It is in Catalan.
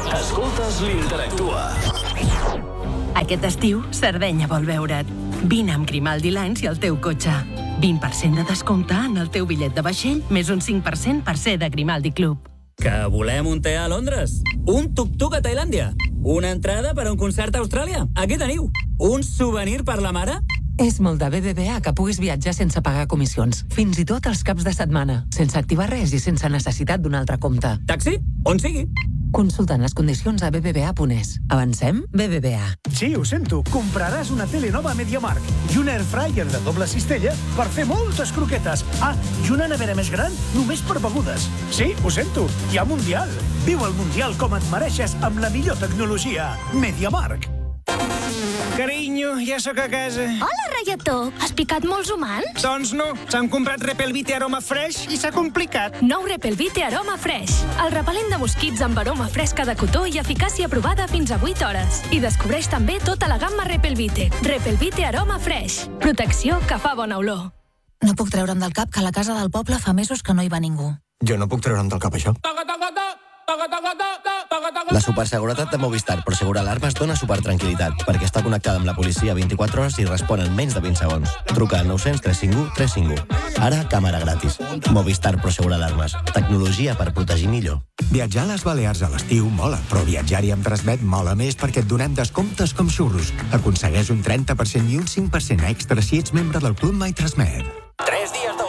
Escoltes l'Interactua. Aquest estiu, Sardenya vol veure't. Vine amb Grimaldi Lines i el teu cotxe. 20% de descompte en el teu bitllet de vaixell, més un 5% per ser de Grimaldi Club. Que volem un te a Londres? Un tuk-tuk a Tailàndia? Una entrada per a un concert a Austràlia? Aquí teniu. Un souvenir per la mare? És molt de BBVA que puguis viatjar sense pagar comissions, fins i tot els caps de setmana, sense activar res i sense necessitat d'un altre compte. Taxi? On sigui. Consultant les condicions a bbva.es. Avancem? BBVA. Sí, ho sento. Compraràs una tele nova a MediaMarkt i un air fryer de doble cistella per fer moltes croquetes. Ah, i una nevera més gran només per begudes. Sí, ho sento. Hi ha Mundial. Viu el Mundial com et mereixes amb la millor tecnologia. MediaMarkt. Carinyo, ja sóc a casa. Hola, reietó. Has picat molts humans? Doncs no, s'han comprat Repelvite Aroma Fresh i s'ha complicat. Nou Repelvite Aroma Fresh. El repel·lent de mosquits amb aroma fresca de cotó i eficàcia provada fins a 8 hores. I descobreix també tota la gamma Repelvite. Repelvite Aroma Fresh. Protecció que fa bona olor. No puc treure'm del cap que a la casa del poble fa mesos que no hi va ningú. Jo no puc treure'm del cap això. La superseguretat de Movistar Prosegur Alarmes dona supertranquil·litat perquè està connectada amb la policia 24 hores i respon en menys de 20 segons. Truca al 900 351 351. Ara, càmera gratis. Movistar Prosegur Alarmes. Tecnologia per protegir millor. Viatjar a les Balears a l'estiu mola, però viatjar-hi amb Transmet mola més perquè et donem descomptes com xurros. Aconsegueix un 30% i un 5% extra si ets membre del Club My Transmet. 3 dies